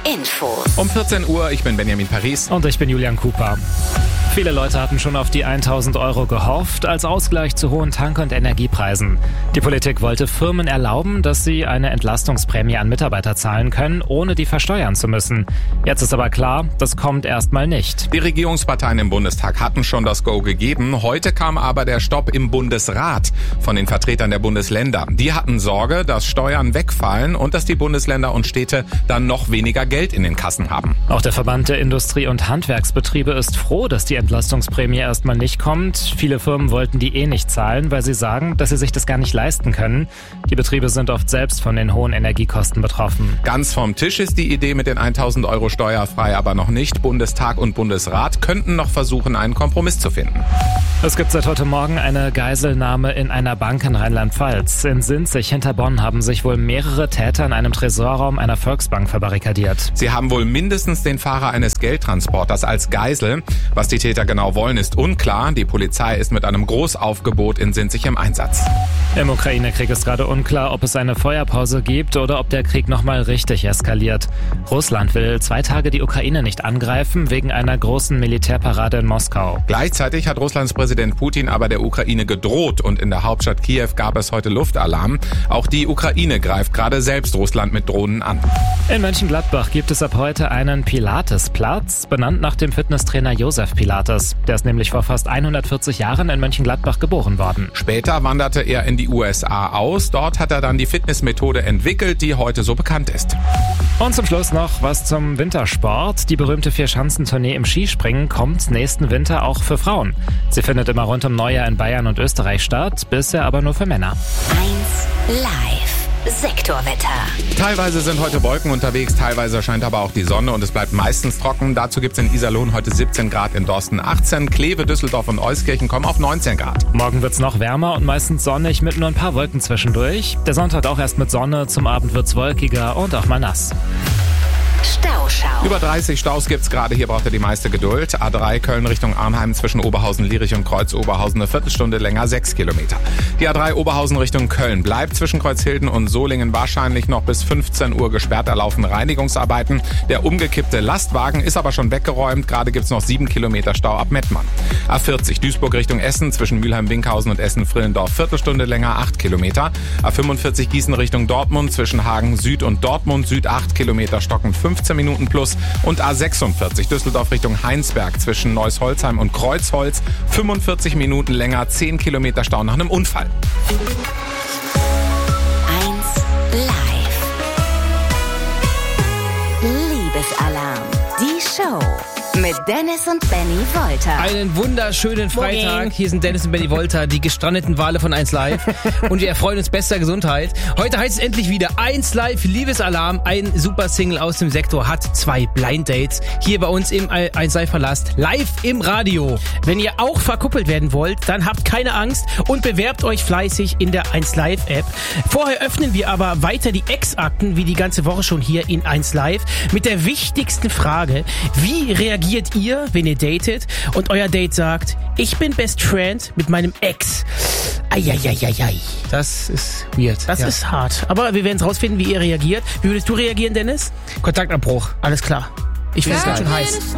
Infos. Um 14 Uhr, ich bin Benjamin Paris. Und ich bin Julian Cooper. Viele Leute hatten schon auf die 1.000 Euro gehofft, als Ausgleich zu hohen Tank- und Energiepreisen. Die Politik wollte Firmen erlauben, dass sie eine Entlastungsprämie an Mitarbeiter zahlen können, ohne die versteuern zu müssen. Jetzt ist aber klar, das kommt erstmal nicht. Die Regierungsparteien im Bundestag hatten schon das Go gegeben. Heute kam aber der Stopp im Bundesrat von den Vertretern der Bundesländer. Die hatten Sorge, dass Steuern wegfallen und dass die Bundesländer und Städte dann noch weniger Geld in den Kassen haben. Auch der Verband der Industrie- und Handwerksbetriebe ist froh, dass die Entlastungsprämie erstmal nicht kommt. Viele Firmen wollten die nicht zahlen, weil sie sagen, dass sie sich das gar nicht leisten können. Die Betriebe sind oft selbst von den hohen Energiekosten betroffen. Ganz vom Tisch ist die Idee mit den 1.000 Euro steuerfrei aber noch nicht. Bundestag und Bundesrat könnten noch versuchen, einen Kompromiss zu finden. Es gibt seit heute Morgen eine Geiselnahme in einer Bank in Rheinland-Pfalz. In Sinzig hinter Bonn haben sich wohl mehrere Täter in einem Tresorraum einer Volksbank verbarrikadiert. Sie haben wohl mindestens den Fahrer eines Geldtransporters als Geisel. Was die Täter genau wollen, ist unklar. Die Polizei ist mit einem Großaufgebot in Sinzig im Einsatz. Im Ukraine-Krieg ist gerade unklar, ob es eine Feuerpause gibt oder ob der Krieg nochmal richtig eskaliert. Russland will 2 Tage die Ukraine nicht angreifen, wegen einer großen Militärparade in Moskau. Gleichzeitig hat Russlands Präsident Putin aber der Ukraine gedroht und in der Hauptstadt Kiew gab es heute Luftalarm. Auch die Ukraine greift gerade selbst Russland mit Drohnen an. In Mönchengladbach gibt es ab heute einen Pilatesplatz, benannt nach dem Fitnesstrainer Josef Pilates. Der ist nämlich vor fast 140 Jahren in Mönchengladbach geboren worden. Später wanderte er in die USA aus. Dort hat er dann die Fitnessmethode entwickelt, die heute so bekannt ist. Und zum Schluss noch was zum Wintersport. Die berühmte Vierschanzentournee im Skispringen kommt nächsten Winter auch für Frauen. Sie findet immer rund um Neujahr in Bayern und Österreich statt, bisher aber nur für Männer. 1 Live. Sektorwetter. Teilweise sind heute Wolken unterwegs, teilweise scheint aber auch die Sonne und es bleibt meistens trocken. Dazu gibt's in Iserlohn heute 17 Grad, in Dorsten 18, Kleve, Düsseldorf und Euskirchen kommen auf 19 Grad. Morgen wird's noch wärmer und meistens sonnig mit nur ein paar Wolken zwischendurch. Der Sonntag auch erst mit Sonne, zum Abend wird's wolkiger und auch mal nass. Stauschau. Über 30 Staus gibt's gerade, hier braucht ihr die meiste Geduld. A3 Köln Richtung Arnheim zwischen Oberhausen, Lierich und Kreuz Oberhausen eine Viertelstunde länger, 6 Kilometer. Die A3 Oberhausen Richtung Köln bleibt zwischen Kreuzhilden und Solingen wahrscheinlich noch bis 15 Uhr gesperrt. Da laufen Reinigungsarbeiten. Der umgekippte Lastwagen ist aber schon weggeräumt. Gerade gibt's noch 7 Kilometer Stau ab Mettmann. A40 Duisburg Richtung Essen zwischen Mülheim-Winkhausen und Essen-Frillendorf Viertelstunde länger, 8 Kilometer. A45 Gießen Richtung Dortmund zwischen Hagen Süd und Dortmund Süd 8 Kilometer stocken 15 Minuten plus. Und A46 Düsseldorf Richtung Heinsberg zwischen Neuss-Holzheim und Kreuzholz 45 Minuten länger, 10 Kilometer Stau nach einem Unfall. 1 Live. Liebesalarm. Die Show. Mit Dennis und Benny Wolter. Einen wunderschönen Freitag. Hier sind Dennis und Benny Wolter, die gestrandeten Wale von 1 Live. Und wir erfreuen uns bester Gesundheit. Heute heißt es endlich wieder 1 Live Liebesalarm. Ein super Single aus dem Sektor hat 2 Blind Dates. Hier bei uns im 1 Live Palast, live im Radio. Wenn ihr auch verkuppelt werden wollt, dann habt keine Angst und bewerbt euch fleißig in der 1 Live App. Vorher öffnen wir aber weiter die Ex-Akten, wie die ganze Woche schon hier in 1 Live, mit der wichtigsten Frage: Wie reagiert ihr, wenn ihr datet und euer Date sagt, ich bin Best Friend mit meinem Ex? Eieieiei. Das ist weird. Das ist hart. Aber wir werden es rausfinden, wie ihr reagiert. Wie würdest du reagieren, Dennis? Kontaktabbruch. Alles klar. Ich finde es ganz schön heiß.